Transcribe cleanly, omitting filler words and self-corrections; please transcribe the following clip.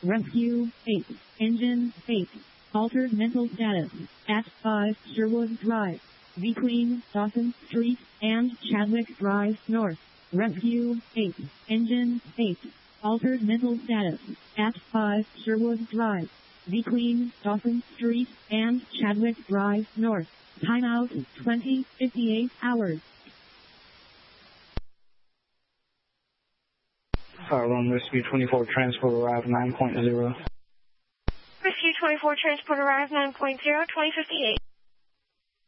Rescue 8. Engine 8. Altered mental status at 5 Sherwood Drive, between Dawson Street and Chadwick Drive North. Rescue 8. Engine 8. Altered mental status at 5 Sherwood Drive, between Dawson Street and Chadwick Drive North. Timeout 20:58 hours. Fire Alarm Rescue 24 transport arrived 9.0. Rescue 24 transport arrived 9.0, 2058.